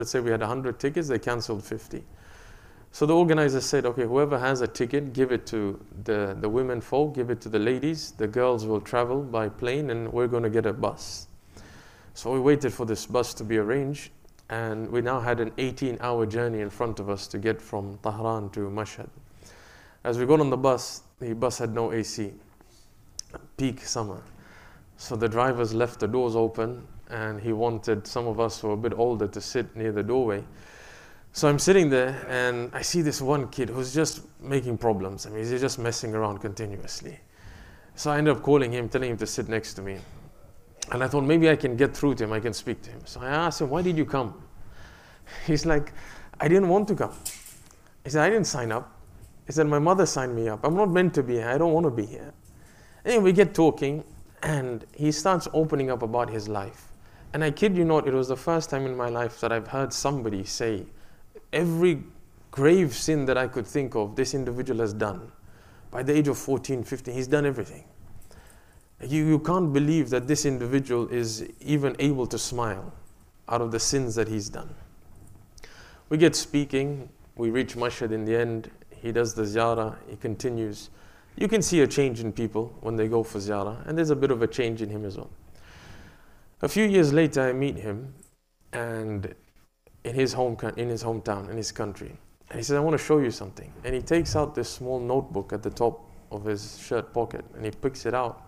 let's say we had 100 tickets, they cancelled 50. So the organizer said, okay, whoever has a ticket, give it to the women folk, give it to the ladies. The girls will travel by plane and we're going to get a bus. So we waited for this bus to be arranged, and we now had an 18-hour journey in front of us to get from Tehran to Mashhad. As we got on the bus had no AC, peak summer. So the drivers left the doors open, and he wanted some of us who were a bit older to sit near the doorway. So I'm sitting there and I see this one kid who's just making problems. I mean, he's just messing around continuously. So I ended up calling him, telling him to sit next to me. And I thought maybe I can get through to him, I can speak to him. So I asked him, why did you come? He's like, I didn't want to come. He said, I didn't sign up. He said, my mother signed me up. I'm not meant to be here. I don't want to be here. Anyway, we get talking and he starts opening up about his life. And I kid you not, it was the first time in my life that I've heard somebody say, every grave sin that I could think of, this individual has done. By the age of 14, 15, he's done everything. You can't believe that this individual is even able to smile out of the sins that he's done. We get speaking, we reach Mashhad in the end, he does the ziyarah, he continues. You can see a change in people when they go for ziyarah, and there's a bit of a change in him as well. A few years later I meet him, and in his hometown, in his country. And he says, I want to show you something. And he takes out this small notebook at the top of his shirt pocket, and he picks it out.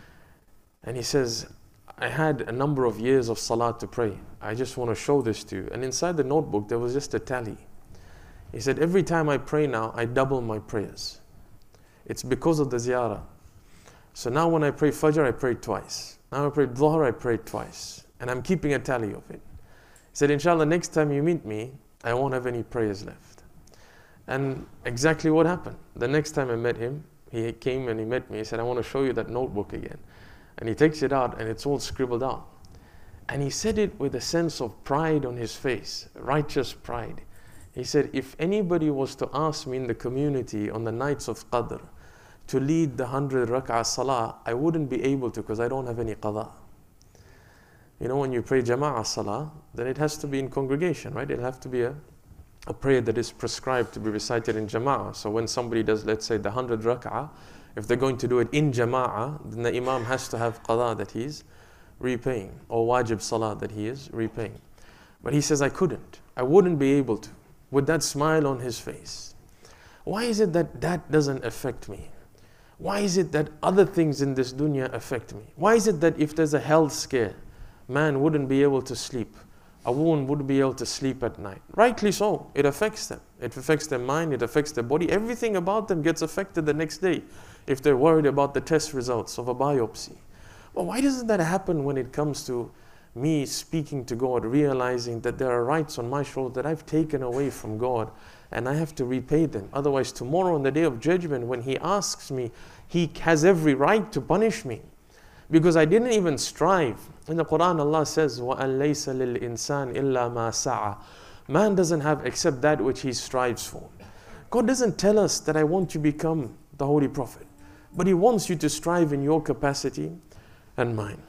And he says, I had a number of years of salat to pray. I just want to show this to you. And inside the notebook, there was just a tally. He said, every time I pray now, I double my prayers. It's because of the ziyarah. So now when I pray Fajr, I pray twice. Now I pray Dhuhr, I pray twice. And I'm keeping a tally of it. He said, inshallah, next time you meet me, I won't have any prayers left. And exactly what happened. The next time I met him, he came and he met me. He said, I want to show you that notebook again. And he takes it out and it's all scribbled out. And he said it with a sense of pride on his face, righteous pride. He said, if anybody was to ask me in the community on the nights of Qadr to lead the 100 rak'ah salah, I wouldn't be able to because I don't have any qada. You know, when you pray jama'ah salah, then it has to be in congregation, right? It'll have to be a prayer that is prescribed to be recited in jama'ah. So when somebody does, let's say, the 100 rak'ah, if they're going to do it in jama'ah, then the imam has to have qada that he's repaying, or wajib salah that he is repaying. But he says, I couldn't. I wouldn't be able to, with that smile on his face. Why is it that that doesn't affect me? Why is it that other things in this dunya affect me? Why is it that if there's a health scare, man wouldn't be able to sleep? A woman wouldn't be able to sleep at night. Rightly so. It affects them. It affects their mind, it affects their body. Everything about them gets affected the next day if they're worried about the test results of a biopsy. Well, why doesn't that happen when it comes to me speaking to God, realizing that there are rights on my shoulder that I've taken away from God and I have to repay them? Otherwise, tomorrow on the Day of Judgment, when He asks me, He has every right to punish me because I didn't even strive. In the Quran, Allah says, وَأَن لَيْسَ لِلْإِنسَانِ إِلَّا مَا سَعَى. Man doesn't have except that which he strives for. God doesn't tell us that I want to become the Holy Prophet, but He wants you to strive in your capacity and mine.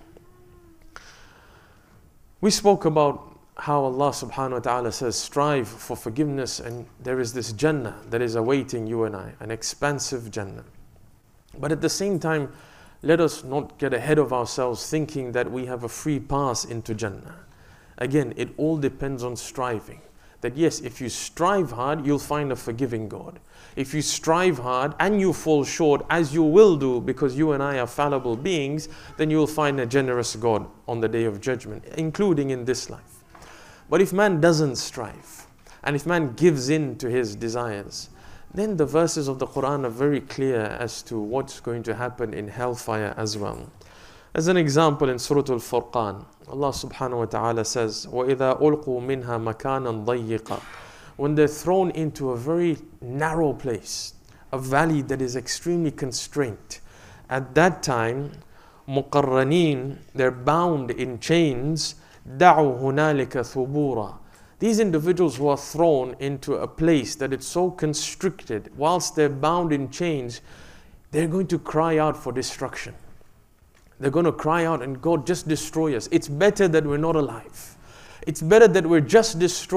We spoke about how Allah subhanahu wa ta'ala says, strive for forgiveness, and there is this Jannah that is awaiting you and I, an expansive Jannah. But at the same time, let us not get ahead of ourselves thinking that we have a free pass into Jannah. Again, it all depends on striving. That yes, if you strive hard, you'll find a forgiving God. If you strive hard and you fall short, as you will do because you and I are fallible beings, then you'll find a generous God on the Day of Judgment, including in this life. But if man doesn't strive, and if man gives in to his desires, then the verses of the Quran are very clear as to what's going to happen in hellfire as well. As an example, in Surah Al-Furqan, Allah subhanahu wa ta'ala says, وَإِذَا أُلْقُوا مِنْهَا مَكَانًا ضَيِّقًا. When they're thrown into a very narrow place, a valley that is extremely constrained, at that time, مُقَرَّنِينَ, they're bound in chains, دَعُوا هُنَالِكَ ثُبُورًا. These individuals who are thrown into a place that it's so constricted, whilst they're bound in chains, they're going to cry out for destruction. They're going to cry out, and God, just destroy us. It's better that we're not alive. It's better that we're just destroyed.